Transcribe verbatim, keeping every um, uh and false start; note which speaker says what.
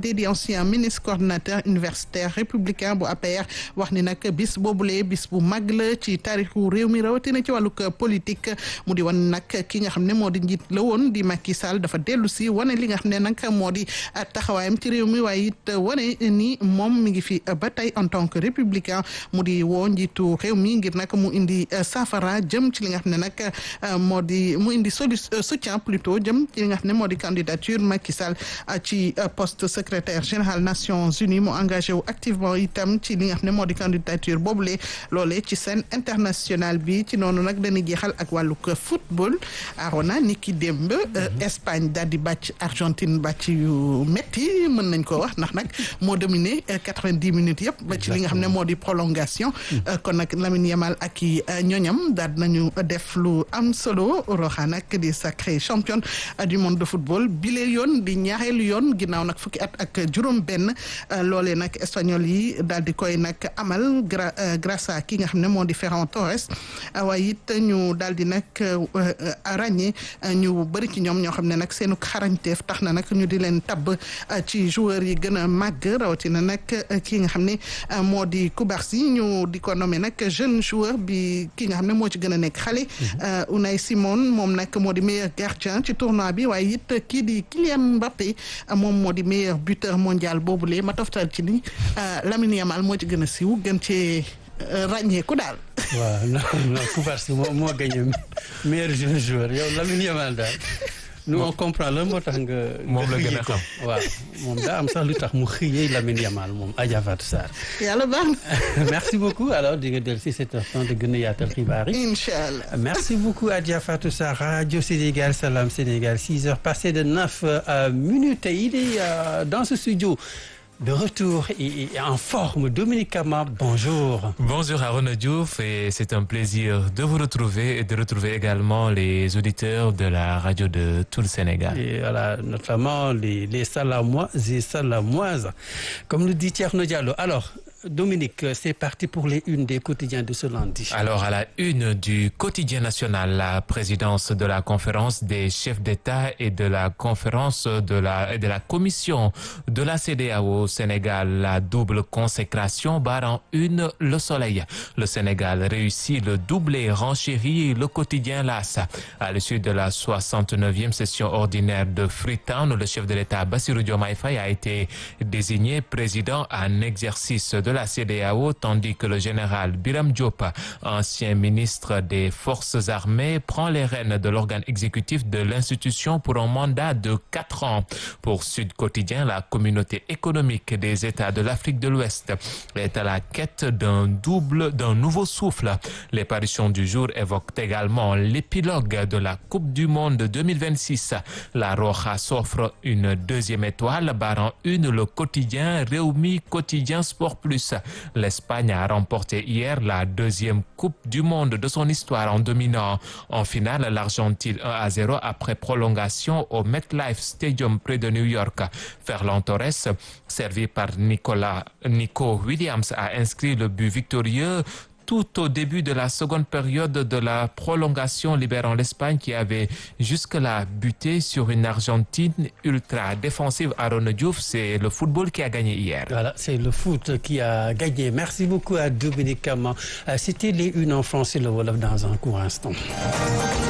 Speaker 1: Diakhaté di ancien ministre coordinateur universitaire républicain bu A P R wax ni nag bis boobule bis bu mag la ci taarixu réew mi rawatina ci wàllug politique mu di wan nag ki nga xam ne moo di njiit la woon di Macky Sall dafa dellu si wane li nga xam ne nag moo di taxawaayam ci réew mi waaye it wane ni moom mi ngi fi ba tey en tant que républicain mu di woo njiitu réew mi ngir nag mu indi saafara jëm ci li nga xam ne nag moo di mu indi soutien plutôt jëm ci li nga xam ne moo di candidature Macky Sall ci poste secrétaire général Nations Unies mu engagé wu activement itam ci li nga xam ne moo di candidature boobule loolee ci scène internationale bi ci noonu nag dañuy jeexal ak wàllug football arona ni ki démb Espagne daal di bàcc Argentine bàcc yu métti mën nañ ko wax ndax nag moo dominé quatre-vingt-dix minutes yëpp ba ci li nga xam ne moo di prolongation kon nag Lamine Yamal ak i ñoñam daal nañu def lu am solo Roxa nag di sacré championne du monde de football bile yoon di ñaareelu yoon ginnaaw nag fukki at ak juróom benn loolee nag espagnol yi daal di koy nag amal grâce à ki nga xam ne moo di Ferran Torres waaye it ñu daal di nag ràññee ñu bëri ci ñoom ñoo xam ne nag seenu xarañteef tax na nag ñu di leen tabb ci joueurs yi gën a màgg rawatina nag ki nga xam ne moo di Cubarsí ñu di ko nommé nag jeune joueur bi ki nga xam ne moo ci gën a nekk xale Unai Simon moom nag moo di meilleur gardien ci tournoi bi waaye it kii di Kylian Mbappé moom moo di meilleur buteur mondial boobule ma toftal ci ni Lamine Yamal moo ci gën a siiw gën cee ràññeeku daal.
Speaker 2: waaw non non Cubarsí moo moo gagné meilleur jeune joueur yow Lamine Yamal daal. nous on comprend lan moo tax nga.
Speaker 3: moom la gën a xam
Speaker 2: waaw moom daa am sax lu tax mu xëyee Lamine Yamal moom Adja Fatou Sarr.
Speaker 1: yàlla baax na.
Speaker 2: merci beaucoup alors di nga dellu si sept heures trente di gën a yaatal xibaar yi.
Speaker 1: incha allah.
Speaker 2: merci beaucoup Adja Fatou Sarr Radio Sénégal Salam Sénégal six heures passées de neuf minutes il est dans ce studio. De retour et en forme, Dominique Kama, bonjour.
Speaker 3: Bonjour Arona Diouf et c'est un plaisir de vous retrouver et de retrouver également les auditeurs de la radio de tout le Sénégal.
Speaker 2: Et voilà, notamment les, les Salamois et Salamoises, comme le dit Thierno Diallo. Alors, Dominique, c'est parti pour les unes des quotidiens de ce lundi.
Speaker 3: Alors, à la une du quotidien national, la présidence de la conférence des chefs d'État et de la conférence de la, et de la commission de la C E D E A O au Sénégal, la double consécration barre en une le soleil. Le Sénégal réussit le doublé, renchérit le quotidien L A S. À l'issue de la soixante-neuvième session ordinaire de Freetown, le chef de l'État Bassirou Diomaye Faye a été désigné président en exercice de la C E D E A O, tandis que le général Biram Diop, ancien ministre des Forces armées, prend les rênes de l'organe exécutif de l'institution pour un mandat de quatre ans. Pour Sud Quotidien, la communauté économique des États de l'Afrique de l'Ouest est à la quête d'un double, d'un nouveau souffle. Les parutions du jour évoquent également l'épilogue de la Coupe du Monde deux mille vingt-six. La Roja s'offre une deuxième étoile, barrant une le quotidien Réumi Quotidien Sport Plus. L'Espagne a remporté hier la deuxième Coupe du Monde de son histoire en dominant en finale l'Argentine un à zéro après prolongation au MetLife Stadium près de New York. Ferland Torres, servi par Nicolas, Nico Williams, a inscrit le but victorieux tout au début de la seconde période de la prolongation, libérant l'Espagne qui avait jusque-là buté sur une Argentine ultra défensive. Arona Diouf, c'est le football qui a gagné hier.
Speaker 2: Voilà, c'est le foot qui a gagné. Merci beaucoup à Dominique Kama. C'était les unes en français, le Wolof dans un court instant.